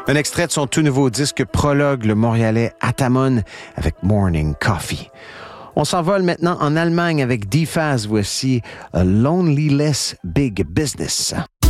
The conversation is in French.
Un extrait de son tout nouveau disque Prologue, le Montréalais Atamon avec Morning Coffee. On s'envole maintenant en Allemagne avec D-Phaz. Voici A Lonely Less Big Business.